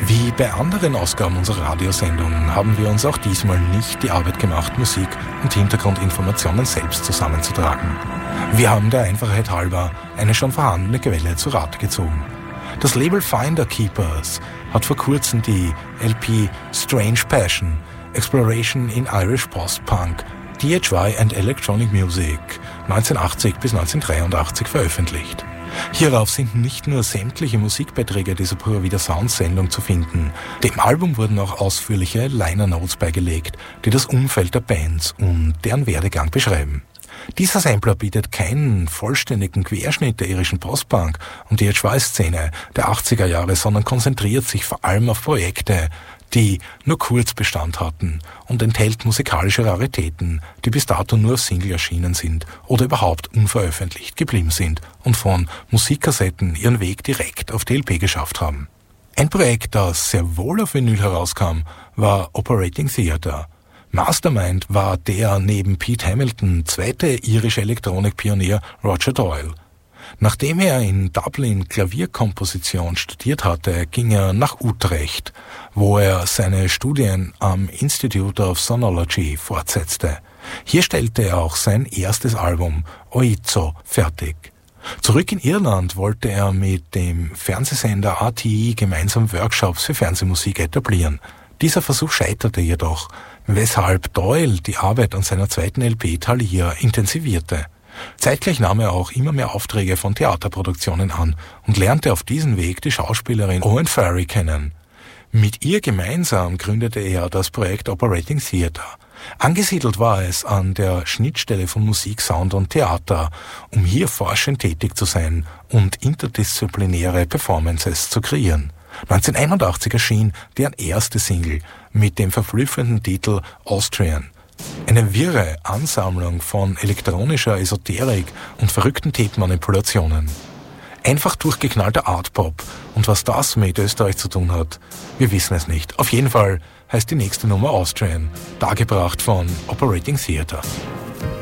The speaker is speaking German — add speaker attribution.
Speaker 1: Wie bei anderen Ausgaben unserer Radiosendung haben wir uns auch diesmal nicht die Arbeit gemacht, Musik und Hintergrundinformationen selbst zusammenzutragen. Wir haben der Einfachheit halber eine schon vorhandene Quelle zu Rate gezogen. Das Label Finder Keepers hat vor kurzem die LP Strange Passion, Exploration in Irish Post-Punk, DIY and Electronic Music 1980 bis 1983 veröffentlicht. Hierauf sind nicht nur sämtliche Musikbeiträge dieser Pura Vida Sound-Sendung zu finden. Dem Album wurden auch ausführliche Liner Notes beigelegt, die das Umfeld der Bands und deren Werdegang beschreiben. Dieser Sampler bietet keinen vollständigen Querschnitt der irischen Postpunk- und DIY-Szene der 80er Jahre, sondern konzentriert sich vor allem auf Projekte, die nur kurz Bestand hatten und enthält musikalische Raritäten, die bis dato nur auf Single erschienen sind oder überhaupt unveröffentlicht geblieben sind und von Musikkassetten ihren Weg direkt auf die LP geschafft haben. Ein Projekt, das sehr wohl auf Vinyl herauskam, war Operating Theatre. Mastermind war der neben Pete Hamilton zweite irische Elektronikpionier Roger Doyle. Nachdem er in Dublin Klavierkomposition studiert hatte, ging er nach Utrecht, wo er seine Studien am Institute of Sonology fortsetzte. Hier stellte er auch sein erstes Album Oizo fertig. Zurück in Irland wollte er mit dem Fernsehsender RTE gemeinsam Workshops für Fernsehmusik etablieren. Dieser Versuch scheiterte jedoch, weshalb Doyle die Arbeit an seiner zweiten LP Thalia intensivierte. Zeitgleich nahm er auch immer mehr Aufträge von Theaterproduktionen an und lernte auf diesem Weg die Schauspielerin Owen Ferry kennen. Mit ihr gemeinsam gründete er das Projekt Operating Theatre. Angesiedelt war es an der Schnittstelle von Musik, Sound und Theater, um hier forschend tätig zu sein und interdisziplinäre Performances zu kreieren. 1981 erschien deren erste Single mit dem verblüffenden Titel Austrian. Eine wirre Ansammlung von elektronischer Esoterik und verrückten Tape-Manipulationen. Einfach durchgeknallter Art-Pop. Und was das mit Österreich zu tun hat, wir wissen es nicht. Auf jeden Fall heißt die nächste Nummer Austrian, dargebracht von Operating Theatre.